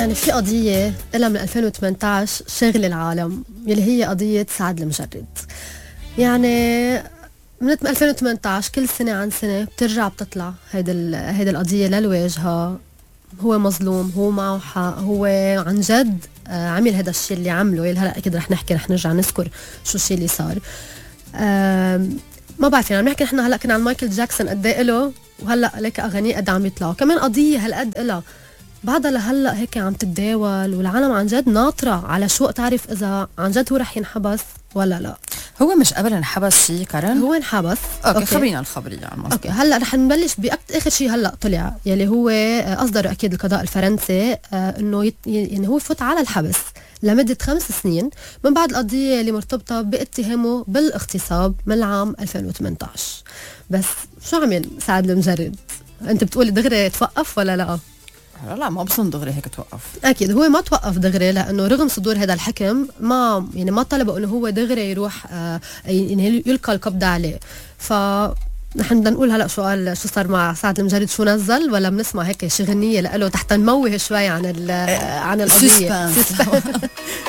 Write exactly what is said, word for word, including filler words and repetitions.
يعني في قضية إلها من ألفين وثمانية عشر شاغلة العالم، يلي هي قضية سعد المجرد. يعني من ألفين وثمانية عشر كل سنة عن سنة بترجع بتطلع هيدا هيدا القضية للواجهة. هو مظلوم، هو معه حق، هو عن جد عمل هذا الشيء اللي عمله. يلي هلا أكيد رح نحكي، رح نرجع نذكر شو الشيء اللي صار. ما بعرف، يعني عم نحكي نحن هلا كنا عن مايكل جاكسون قد ايه له، وهلا لك اغانيه قد عم يطلعوا، كمان قضيه هالقد إلها بعدها لهلا هيك عم تتداول، والعالم عن جد ناطره على شو تعرف اذا عن جد هو رح ينحبس ولا لا. هو مش قبل انحبس شيء كارن؟ هو انحبس. اوكي, أوكي. خبرينا الخبريه عن الموضوع. اوكي هلا رح نبلش باخر شيء هلا طلع، يلي هو اصدر اكيد القضاء الفرنسي انه يت... يعني هو يفوت على الحبس لمدة خمس سنين من بعد القضية اللي مرتبطة باتهامه بالاغتصاب من العام ألفين وثمانية عشر. بس شو عمل سعد المجرد؟ انت بتقولي دغري توقف ولا لا؟ لا ما بصن دغري هيك توقف. اكيد هو ما توقف دغري، لانه رغم صدور هذا الحكم ما يعني ما طلبوا انه هو دغري يروح آه يعني يلقى القبض عليه. ف نحن بدنا نقول هلا سؤال، شو صار مع سعد المجرد؟ شو نزل ولا بنسمع هيك شي غنية له تحت نموه شوي عن عن القضية؟